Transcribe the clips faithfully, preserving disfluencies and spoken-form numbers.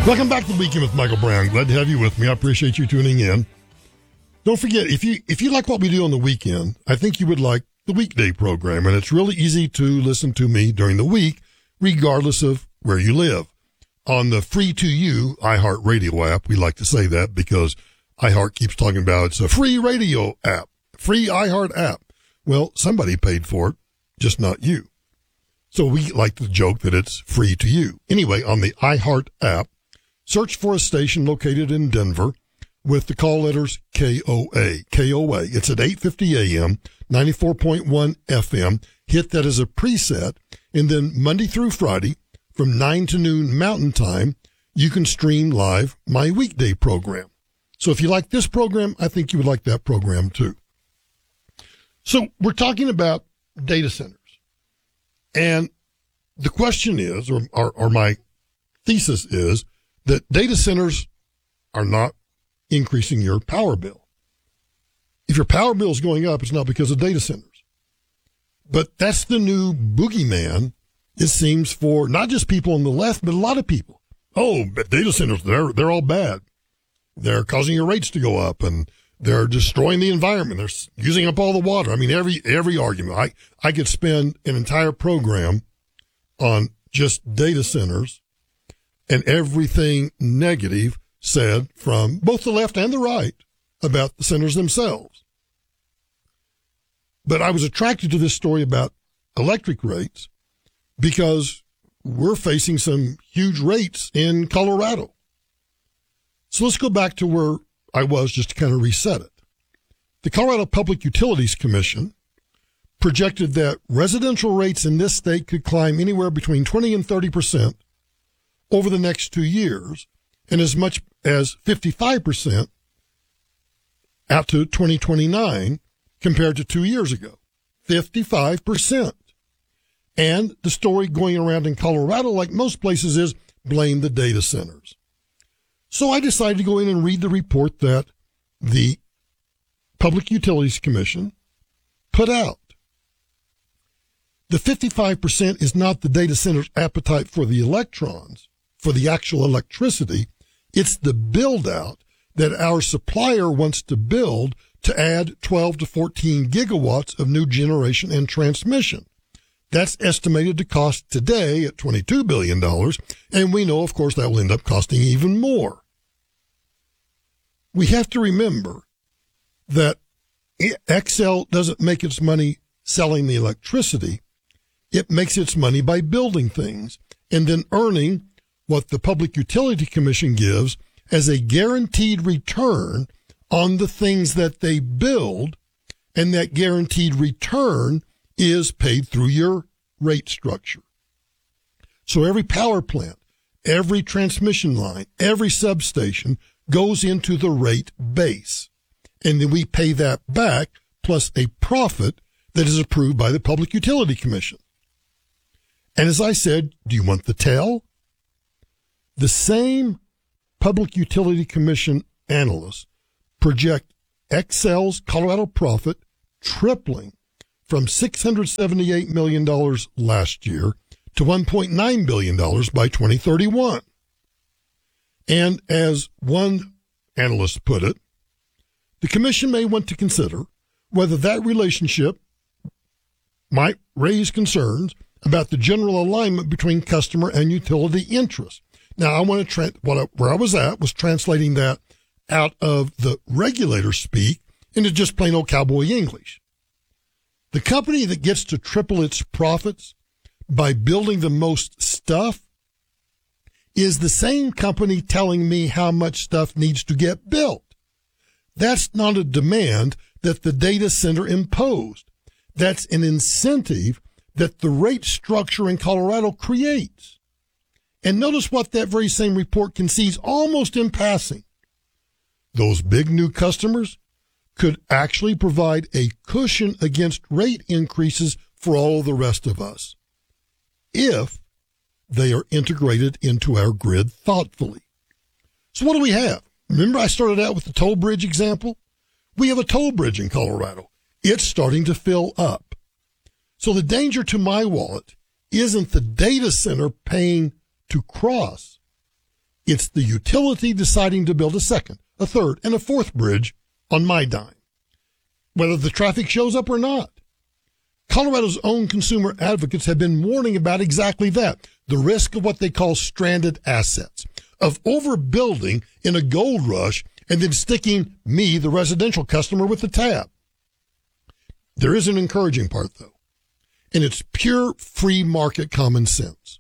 Welcome back to the Weekend with Michael Brown. Glad to have you with me. I appreciate you tuning in. Don't forget, if you if you like what we do on the weekend, I think you would like the weekday program. And it's really easy to listen to me during the week, regardless of where you live. On the free to you iHeartRadio app, we like to say that because iHeart keeps talking about it's a free radio app, free iHeart app. Well, somebody paid for it, just not you. So we like to joke that it's free to you. Anyway, on the iHeart app, search for a station located in Denver with the call letters K O A. K O A. It's at eight fifty a.m., ninety-four point one F M. Hit that as a preset, and then Monday through Friday, from nine to noon Mountain Time, you can stream live my weekday program. So if you like this program, I think you would like that program too. So we're talking about data centers. And the question is, or, or, or my thesis is, that data centers are not increasing your power bill. If your power bill is going up, it's not because of data centers. But that's the new boogeyman, it seems, for not just people on the left, but a lot of people. Oh, but data centers, they're, they're all bad. They're causing your rates to go up, and they're destroying the environment. They're using up all the water. I mean, every, every argument. I, I could spend an entire program on just data centers and everything negative said from both the left and the right about the centers themselves. But I was attracted to this story about electric rates because we're facing some huge rates in Colorado. So let's go back to where I was just to kind of reset it. The Colorado Public Utilities Commission projected that residential rates in this state could climb anywhere between twenty and thirty percent over the next two years, and as much as fifty-five percent out to twenty twenty-nine compared to two years ago. fifty-five percent. And the story going around in Colorado, like most places, is blame the data centers. So I decided to go in and read the report that the Public Utilities Commission put out. The fifty-five percent is not the data center's appetite for the electrons, for the actual electricity. It's the build out that our supplier wants to build to add twelve to fourteen gigawatts of new generation and transmission. That's estimated to cost today at twenty-two billion dollars, and we know, of course, that will end up costing even more. We have to remember that Xcel doesn't make its money selling the electricity. It makes its money by building things and then earning what the Public Utility Commission gives as a guaranteed return on the things that they build, and that guaranteed return is paid through your rate structure. So every power plant, every transmission line, every substation goes into the rate base, and then we pay that back plus a profit that is approved by the Public Utility Commission. And as I said, do you want the tell? The same Public Utility Commission analysts project Xcel's Colorado profit tripling from six hundred seventy-eight million dollars last year to one point nine billion dollars by twenty thirty-one. And as one analyst put it, the commission may want to consider whether that relationship might raise concerns about the general alignment between customer and utility interests. Now, I want to tra- what I, where I was at was translating that out of the regulator speak into just plain old cowboy English. The company that gets to triple its profits by building the most stuff is the same company telling me how much stuff needs to get built. That's not a demand that the data center imposed. That's an incentive that the rate structure in Colorado creates. And notice what that very same report concedes almost in passing. Those big new customers could actually provide a cushion against rate increases for all of the rest of us, if they are integrated into our grid thoughtfully. So what do we have? Remember I started out with the toll bridge example? We have a toll bridge in Colorado. It's starting to fill up. So the danger to my wallet isn't the data center paying to cross. It's the utility deciding to build a second, a third, and a fourth bridge on my dime, whether the traffic shows up or not. Colorado's own consumer advocates have been warning about exactly that, the risk of what they call stranded assets, of overbuilding in a gold rush and then sticking me, the residential customer, with the tab. There is an encouraging part, though, and it's pure free market common sense.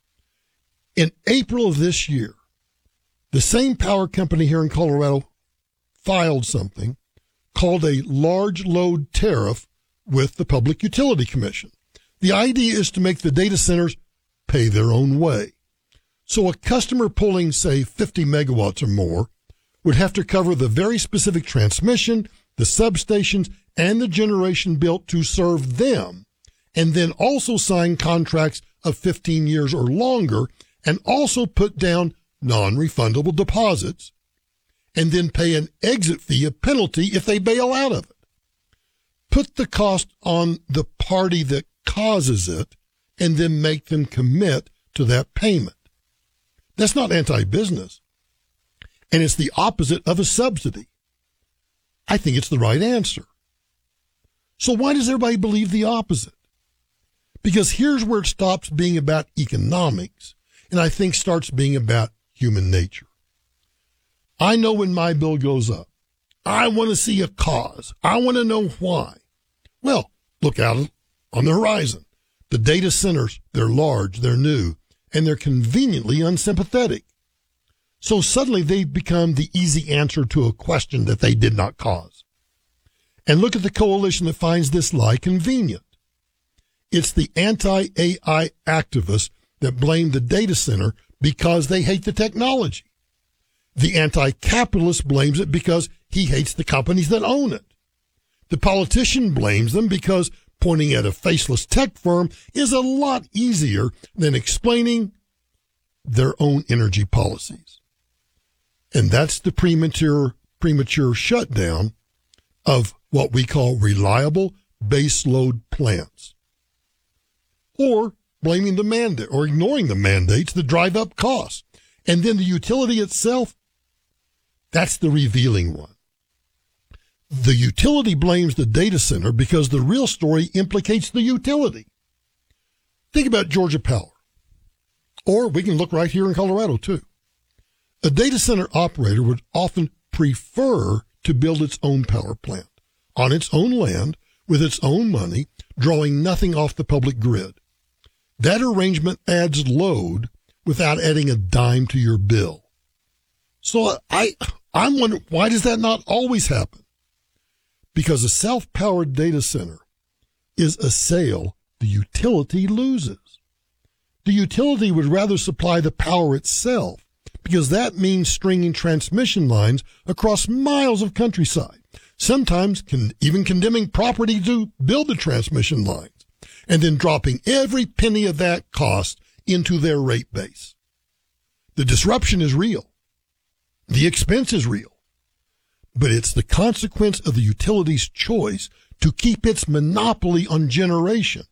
In April of this year, the same power company here in Colorado filed something called a large load tariff with the Public Utility Commission. The idea is to make the data centers pay their own way. So a customer pulling, say, fifty megawatts or more would have to cover the very specific transmission, the substations, and the generation built to serve them, and then also sign contracts of fifteen years or longer, and also put down non-refundable deposits, and then pay an exit fee, a penalty, if they bail out of it. Put the cost on the party that causes it, and then make them commit to that payment. That's not anti-business, and it's the opposite of a subsidy. I think it's the right answer. So why does everybody believe the opposite? Because here's where it stops being about economics, and I think starts being about human nature. I know when my bill goes up, I want to see a cause. I want to know why. Well, look out on the horizon. The data centers, they're large, they're new, and they're conveniently unsympathetic. So suddenly they become the easy answer to a question that they did not cause. And look at the coalition that finds this lie convenient. It's the anti-A I activists that blame the data center because they hate the technology. The anti-capitalist blames it because he hates the companies that own it. The politician blames them because pointing at a faceless tech firm is a lot easier than explaining their own energy policies. And that's the premature, premature shutdown of what we call reliable baseload plants. Or blaming the mandate or ignoring the mandates that drive up costs. And then the utility itself, that's the revealing one. The utility blames the data center because the real story implicates the utility. Think about Georgia Power. Or we can look right here in Colorado, too. A data center operator would often prefer to build its own power plant on its own land with its own money, drawing nothing off the public grid. That arrangement adds load without adding a dime to your bill. So I, I'm wondering, why does that not always happen? Because a self-powered data center is a sale the utility loses. The utility would rather supply the power itself because that means stringing transmission lines across miles of countryside, sometimes con- even condemning property to build the transmission lines, and then dropping every penny of that cost into their rate base. The disruption is real. The expense is real. But it's the consequence of the utility's choice to keep its monopoly on generation,